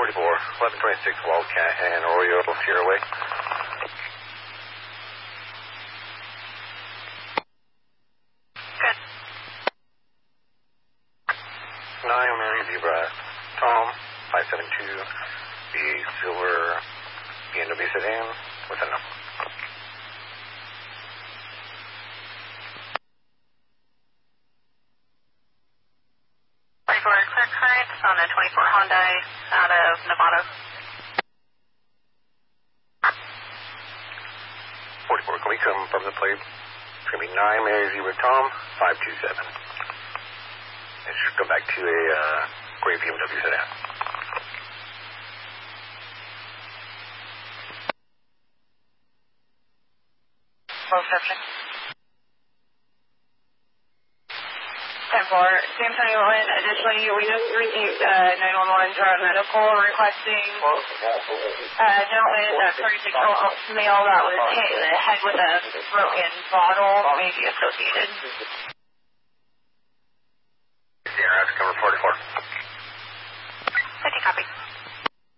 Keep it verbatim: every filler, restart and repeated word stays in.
forty-four, eleven twenty-six Wildcat and Arroyo, Sierra Way. Good. nine Mary Zebra, Tom, five seven two, the silver B M W sedan with a number. twenty-four, clear current on a twenty-four Hyundai out of Nevada. forty-four, can we come from the plate? It's going to be nine Mary Zebra, Tom, five two seven. It should go back to a uh, gray B M W sedan. Full reception. ten four, San Antonio one. Additionally, we just received uh, nine one one drone medical requesting uh, gentleman, uh, thirty-six year old male that was hit in the head with a broken bottle, maybe associated. Yeah, that's cover forty-four.